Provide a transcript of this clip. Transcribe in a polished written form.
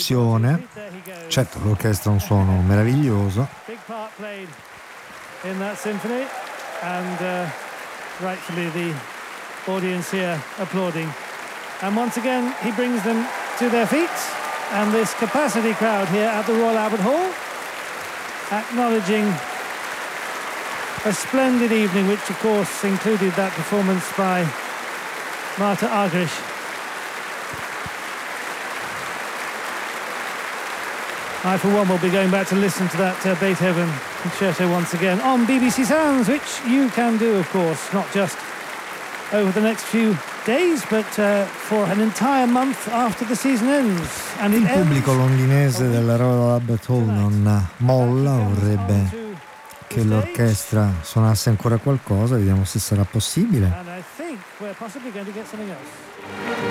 tensione. Certo, l'orchestra ha un suono meraviglioso. Big part played in that symphony, and rightfully the audience here applauding. And once again he brings them to their feet, and this capacity crowd here at the Royal Albert Hall acknowledging a splendid evening, which of course included that performance by Marta Argerich. I, for one, will be going back to listen to that Beethoven concerto once again on BBC Sounds, which you can do, of course, not just over the next few days, but for an entire month after the season ends. And il pubblico londinese della Royal Albert Hall non molla, vorrebbe che l'orchestra suonasse ancora qualcosa, vediamo se sarà possibile. And I think we're possibly going to get something else.